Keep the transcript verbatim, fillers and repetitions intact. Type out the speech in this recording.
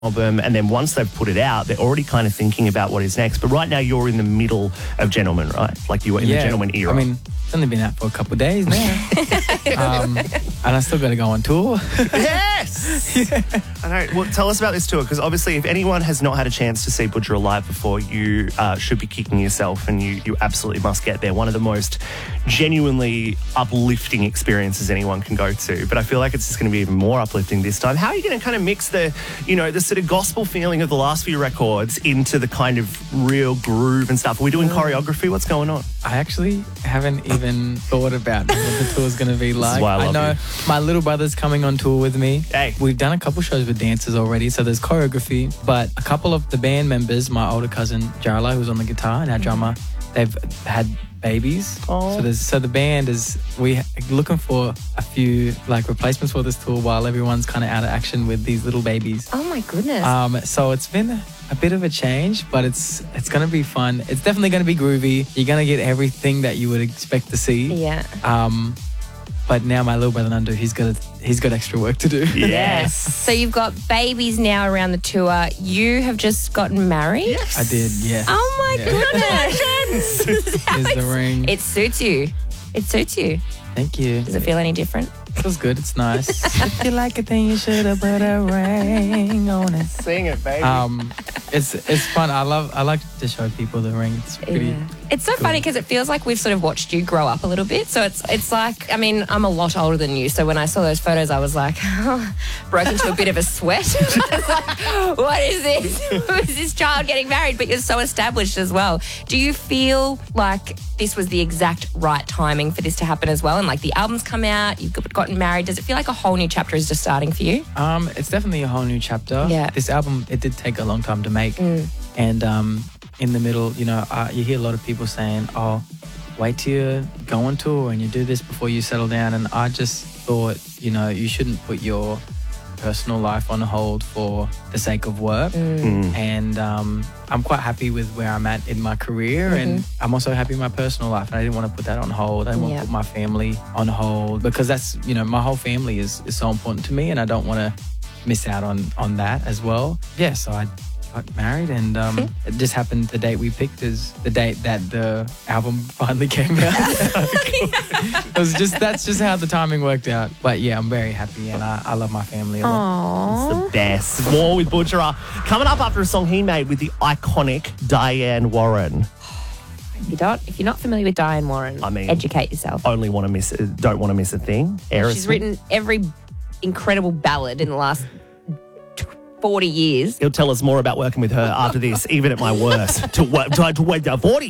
album, and then once they've put it out, they're already kind of thinking about what is next. But right now, you're in the middle of Gentleman, right? Like you were in yeah, the Gentleman era. I mean, it's only been out for a couple of days now. um, and I still got to go on tour. Yes! yeah. I know. Well, tell us about this tour, because obviously if anyone has not had a chance to see Butcher live before, you uh, should be kicking yourself, and you, you absolutely must get there. One of the most genuinely uplifting experiences anyone can go to. But I feel like it's just going to be even more uplifting this time. How are you going to kind of mix the, you know, the sort of gospel feeling of the last few records into the kind of real groove and stuff? Are we doing choreography? What's going on? I actually haven't even thought about what the tour's going to be like. This is why I love I know you. my little brother's coming on tour with me. Hey. We've done a couple shows with dancers already, so there's choreography. But a couple of the band members, my older cousin Jarla, who's on the guitar, and our drummer, they've had babies. Oh. So there's so the band is we looking for a few like replacements for this tour while everyone's kind of out of action with these little babies. Oh my goodness. Um, so it's been a bit of a change, but it's it's going to be fun. It's definitely going to be groovy. You're going to get everything that you would expect to see. yeah. Um, but now my little brother Nandu, he's got a, he's got extra work to do. Yes. So you've got babies now around the tour. You have just gotten married? Yes. I did, yeah. Oh my Yeah. goodness. Here's the ring. It suits you. It suits you. Thank you. Does it feel any different? It feels good. It's nice. If you like it, then you should have put a ring on it. Sing it, baby. Um, it's it's fun. I love. I like to show people the ring. It's pretty. Yeah. It's so funny because it feels like we've sort of watched you grow up a little bit. So it's it's like, I mean, I'm a lot older than you. So when I saw those photos, I was like, broke into a bit of a sweat. I was like, what is this? Who is this child getting married? But you're so established as well. Do you feel like this was the exact right timing for this to happen as well? And like the album's come out, you've gotten married. Does it feel like a whole new chapter is just starting for you? Um, it's definitely a whole new chapter. Yeah. This album, it did take a long time to make, Mm. and um, in the middle, you know, uh, you hear a lot of people saying, "Oh, wait till you go on tour and you do this before you settle down." And I just thought, you know, you shouldn't put your personal life on hold for the sake of work. Mm. And um, I'm quite happy with where I'm at in my career, Mm-hmm. and I'm also happy in my personal life. And I didn't want to put that on hold. I didn't want Yeah. to put my family on hold, because that's, you know, my whole family is, is so important to me, and I don't want to miss out on on that as well. Yeah, so I got married, and um, it just happened the date we picked is the date that the album finally came out. It was just, that's just how the timing worked out. But yeah, I'm very happy, and I, I love my family a lot. It's the best. More with Butcher. Coming up after a song he made with the iconic Diane Warren. If you don't, if you're not familiar with Diane Warren, I mean, educate yourself. Only want to miss, don't want to miss a thing. Aerosmith. She's written every incredible ballad in the last forty years. He'll tell us more about working with her after this, even at my worst. to, to, to, to, forty